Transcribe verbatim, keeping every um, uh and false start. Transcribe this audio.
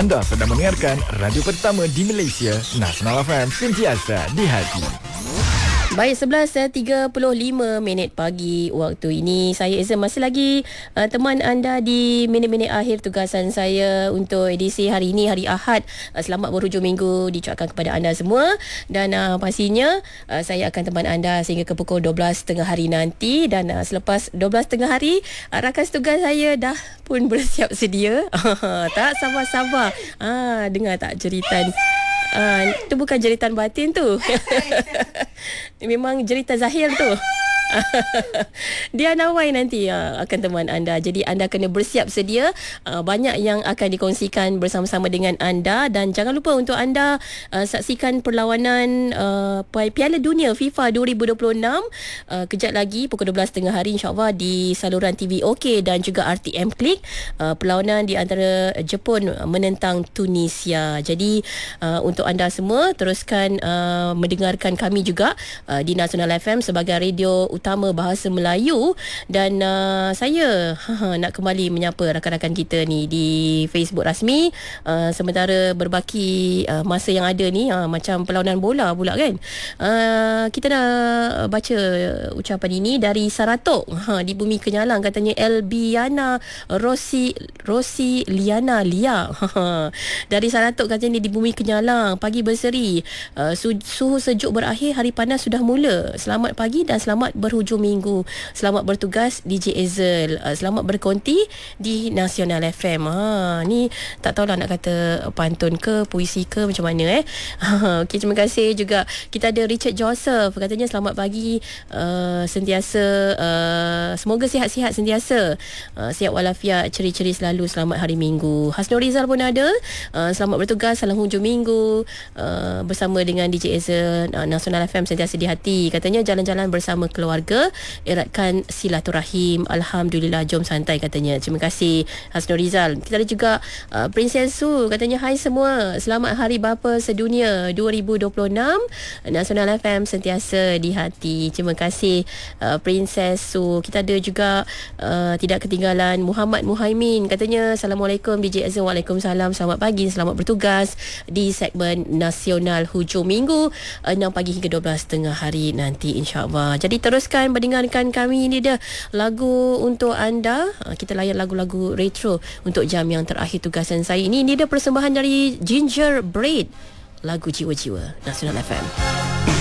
Anda sedang mendengarkan radio pertama di Malaysia, Nasional F M, sentiasa di hati. Baik, sebelas tiga puluh lima minit pagi waktu ini. Saya Ezra masih lagi uh, teman anda di minit-minit akhir tugasan saya untuk edisi hari ini, hari Ahad. Uh, selamat berhujung minggu diucapkan kepada anda semua. Dan uh, pastinya uh, saya akan teman anda sehingga ke pukul dua belas tiga puluh hari nanti. Dan uh, selepas dua belas tiga puluh hari, uh, rakan tugas saya dah pun bersiap sedia. Tak sabar-sabar. Ah, dengar tak jeritan? Ah, itu bukan jeritan batin tu. Memang jeritan zahir tu. Dia Nawai nanti uh, akan teman anda. Jadi anda kena bersiap sedia. uh, Banyak yang akan dikongsikan bersama-sama dengan anda. Dan jangan lupa untuk anda uh, saksikan perlawanan uh, Piala Dunia FIFA dua ribu dua puluh enam uh, kejap lagi pukul dua belas tiga puluh hari insyaAllah di saluran T V OK dan juga R T M Klik. uh, Perlawanan di antara Jepun menentang Tunisia. Jadi uh, untuk anda semua teruskan uh, mendengarkan kami juga uh, di Nasional F M sebagai radio utama bahasa Melayu. Dan uh, saya ha, nak kembali menyapa rakan-rakan kita ni di Facebook rasmi, uh, sementara berbaki uh, masa yang ada ni, uh, macam perlawanan bola pula kan. Uh, kita dah baca ucapan ini dari Saratok, ha, di Bumi Kenyalang, katanya Elbiana Rosi Rosi Liana Lia. Dari Saratok katanya di Bumi Kenyalang, pagi berseri, uh, suhu sejuk berakhir, hari panas sudah mula. Selamat pagi dan selamat berhujung minggu. Selamat bertugas D J Ezel. Uh, selamat berkonti di Nasional F M. Ha, ni tak tahulah nak kata pantun ke puisi ke macam mana eh. Okey, terima kasih juga. Kita ada Richard Joseph, katanya selamat pagi, uh, sentiasa uh, semoga sihat-sihat sentiasa, uh, sihat walafiat, ceri-ceri selalu, selamat hari Minggu. Hasnul Rizal pun ada, uh, selamat bertugas, salam hujung minggu, uh, bersama dengan D J Ezel, uh, Nasional F M sentiasa di hati. Katanya jalan-jalan bersama keluarga, eratkan silaturahim, alhamdulillah, jom santai katanya. Terima kasih Hasnul Rizal. Kita ada juga uh, Princess Su, katanya hai semua, selamat Hari Bapa Sedunia dua ribu dua puluh enam, Nasional F M sentiasa di hati. Terima kasih uh, Princess Su. Kita ada juga uh, tidak ketinggalan Muhammad Muhaimin, katanya Assalamualaikum D J Azam. Waalaikumsalam, selamat pagi, selamat bertugas di segmen Nasional Hujung Minggu enam pagi hingga dua belas tengah hari nanti insyaAllah. Jadi teruskan mendengarkan kami. Ini dia lagu untuk anda. Kita layan lagu-lagu retro untuk jam yang terakhir tugasan saya ini. Ini dia persembahan dari Ginger Bread, lagu Jiwa-Jiwa, Nasional F M.